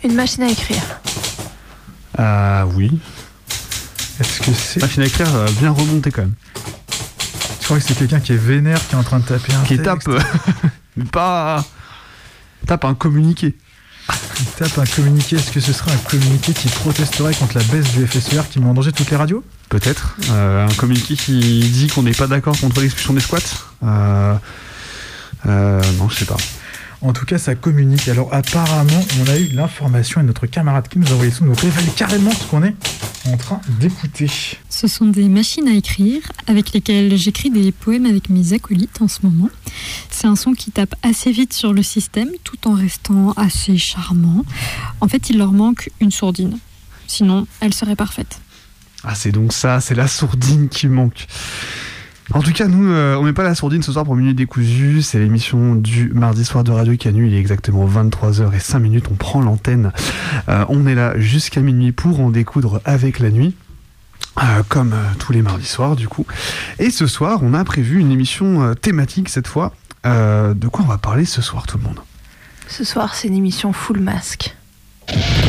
Une machine à écrire. Oui. Est-ce que c'est... Machine à écrire bien remontée quand même. Je crois que c'est quelqu'un qui est vénère, qui est en train de taper un Qui texte. tape... mais pas... Tape un communiqué. Il tape un communiqué. Est-ce que ce sera un communiqué qui protesterait contre la baisse du FSER qui met en danger toutes les radios ? Peut-être. Un communiqué qui dit qu'on n'est pas d'accord contre l'expulsion des squats. Non, je sais pas. En tout cas, ça communique. Alors apparemment, on a eu l'information et notre camarade qui nous a envoyé ça nous révèle carrément ce qu'on est en train d'écouter. Ce sont des machines à écrire avec lesquelles j'écris des poèmes avec mes acolytes en ce moment. C'est un son qui tape assez vite sur le système tout en restant assez charmant. En fait, il leur manque une sourdine. Sinon, elle serait parfaite. Ah, c'est donc ça, c'est la sourdine qui manque. En tout cas, nous, on met pas la sourdine ce soir pour Minuit Décousu. C'est l'émission du mardi soir de Radio Canu. Il est exactement 23h05. On prend l'antenne. On est là jusqu'à minuit pour en découdre avec la nuit. Comme tous les mardis soirs, du coup. Et ce soir, on a prévu une émission thématique cette fois. De quoi on va parler ce soir, tout le monde ? Ce soir, c'est une émission full masque.